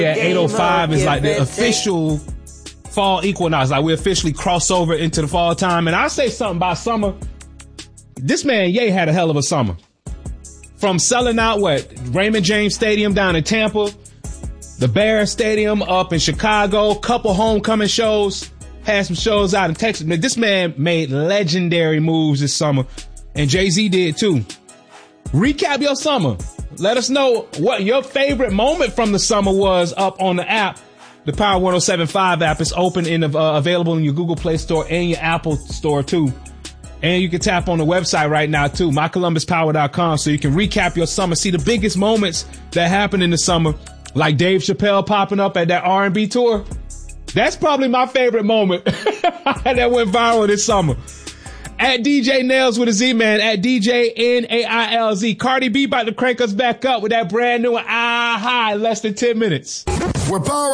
Yeah, 8:05 is like the official fall equinox. Like we officially cross over into the fall time. And I'll say something about summer. This man, Ye, had a hell of a summer. From selling out Raymond James Stadium down in Tampa, the Bear Stadium up in Chicago, couple homecoming shows, had some shows out in Texas. Man, this man made legendary moves this summer, and Jay-Z did too. Recap your summer. Let us know what your favorite moment from the summer was up on the app. The Power 107.5 app is open and available in your Google Play Store and your Apple Store too. And you can tap on the website right now too, mycolumbuspower.com, so you can recap your summer, see the biggest moments that happened in the summer, like Dave Chappelle popping up at that R&B tour. That's probably my favorite moment that went viral this summer. At DJ Nails with a Z, man, at DJ Nailz. Cardi B about to crank us back up with that brand new High in less than 10 minutes. We're power.